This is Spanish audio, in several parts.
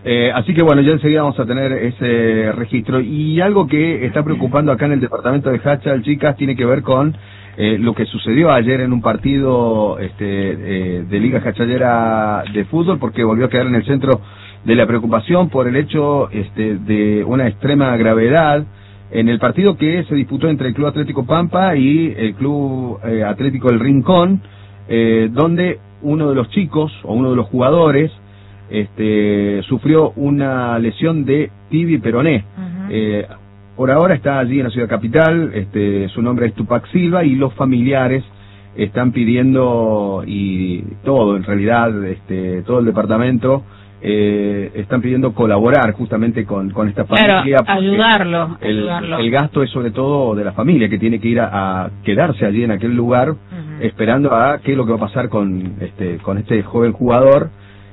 Así que bueno, ya enseguida vamos a tener ese registro. Y algo que está preocupando acá en el departamento de Hachal, chicas, tiene que ver con lo que sucedió ayer en un partido de Liga Hachalera de fútbol, porque volvió a quedar en el centro de la preocupación por el hecho de una extrema gravedad en el partido que se disputó entre el Club Atlético Pampa y el Club Atlético El Rincón, donde uno de los chicos o uno de los jugadores sufrió una lesión de tibia y peroné. Por ahora está allí en la ciudad capital, su nombre es Tupac Silva, y los familiares están pidiendo, y todo en realidad, todo el departamento, están pidiendo colaborar justamente con esta familia. Claro, ayudarlo. El gasto es sobre todo de la familia, que tiene que ir a quedarse allí en aquel lugar, esperando a qué es lo que va a pasar con este joven jugador,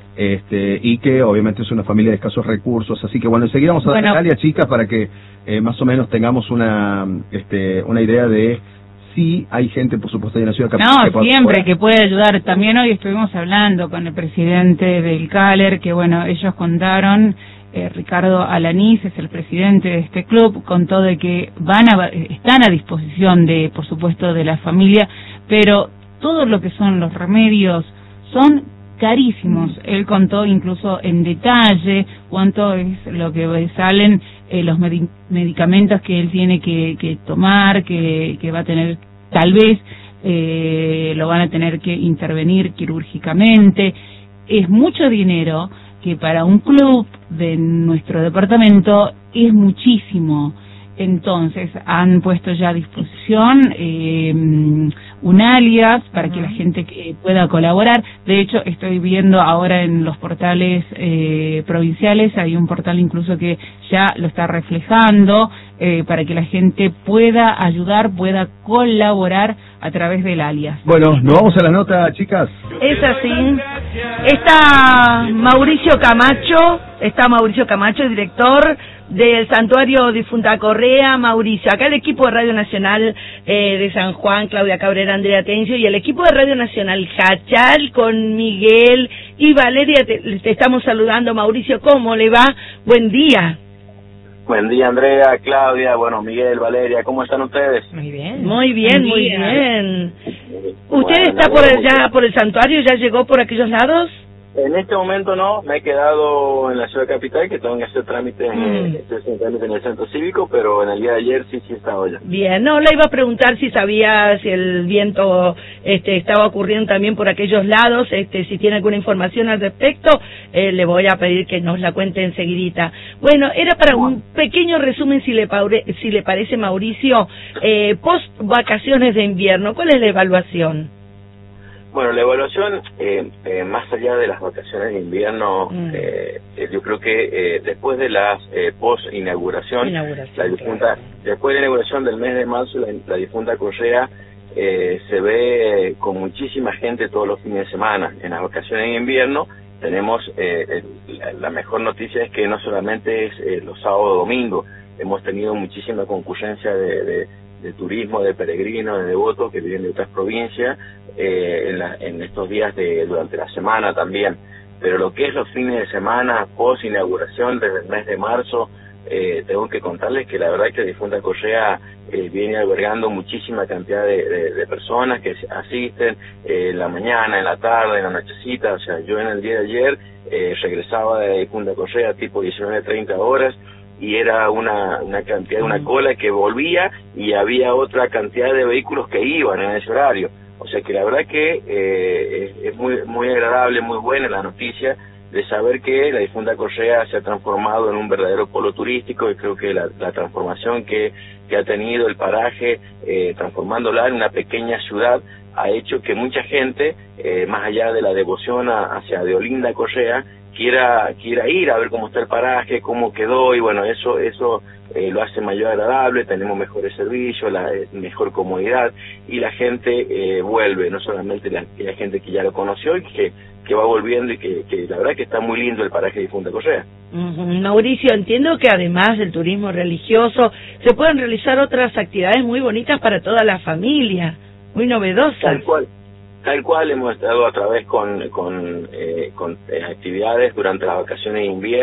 y que obviamente es una familia de escasos recursos. Así que bueno, enseguida vamos a dar a chicas para que más o menos tengamos una idea de si hay gente, por supuesto, en la ciudad capital. No, siempre que puede ayudar. También hoy estuvimos hablando con el presidente del CALER, que bueno, ellos contaron, Ricardo Alanís es el presidente de este club, contó de que están a disposición de, por supuesto, de la familia, pero todo lo que son los remedios son carísimos. Él contó incluso en detalle cuánto es lo que salen los medicamentos que él tiene que tomar, que va a tener, tal vez lo van a tener que intervenir quirúrgicamente. Es mucho dinero que para un club de nuestro departamento es muchísimo. Entonces han puesto ya a disposición un alias para que la gente pueda colaborar. De hecho, estoy viendo ahora en los portales provinciales, hay un portal incluso que ya lo está reflejando, para que la gente pueda ayudar, pueda colaborar a través del alias. Bueno, nos vamos a la nota, chicas. Es así. Está Mauricio Camacho, director del Santuario Difunta Correa. Mauricio, acá el equipo de Radio Nacional de San Juan, Claudia Cabrera, Andrea Tencio, y el equipo de Radio Nacional Hachal con Miguel y Valeria, te estamos saludando. Mauricio, ¿cómo le va? Buen día. Buen día, Andrea, Claudia, bueno, Miguel, Valeria, ¿cómo están ustedes? Muy bien. Muy bien. ¿Usted está por allá, por el santuario? ¿Ya llegó por aquellos lados? En este momento no, me he quedado en la ciudad capital, que tengo que hacer trámites en el centro cívico, pero en el día de ayer sí estaba ya. Bien, no, le iba a preguntar si sabía si el viento estaba ocurriendo también por aquellos lados, si tiene alguna información al respecto, le voy a pedir que nos la cuente enseguidita. Bueno, era para un pequeño resumen, si le parece, Mauricio, post vacaciones de invierno, ¿cuál es la evaluación? Bueno, la evaluación, más allá de las vacaciones de invierno, yo creo que después de las post-inauguración, después de la inauguración del mes de marzo, la difunta Correa se ve con muchísima gente todos los fines de semana. En las vacaciones de invierno tenemos, la mejor noticia es que no solamente es los sábados o domingos, hemos tenido muchísima concurrencia de turismo, de peregrinos, de devotos que vienen de otras provincias en estos días durante la semana también. Pero lo que es los fines de semana, post inauguración desde el mes de marzo, tengo que contarles que la verdad es que Difunta Correa viene albergando muchísima cantidad de personas que asisten en la mañana, en la tarde, en la nochecita. O sea, yo en el día de ayer regresaba de Difunta Correa tipo 19:30 horas, y era una cantidad, una cola que volvía, y había otra cantidad de vehículos que iban en ese horario. O sea que la verdad que es muy agradable, muy buena la noticia de saber que la Difunta Correa se ha transformado en un verdadero polo turístico, y creo que la transformación que ha tenido el paraje, transformándola en una pequeña ciudad, ha hecho que mucha gente, más allá de la devoción hacia Deolinda Correa, quiera ir a ver cómo está el paraje, cómo quedó, y bueno, eso lo hace más agradable. Tenemos mejores servicios, mejor comodidad, y la gente vuelve, no solamente la gente que ya lo conoció y que va volviendo, y que la verdad que está muy lindo el paraje de Difunta Correa. Mauricio, entiendo que además del turismo religioso se pueden realizar otras actividades muy bonitas para toda la familia, muy novedosas. Tal cual hemos estado a través con actividades durante las vacaciones de invierno.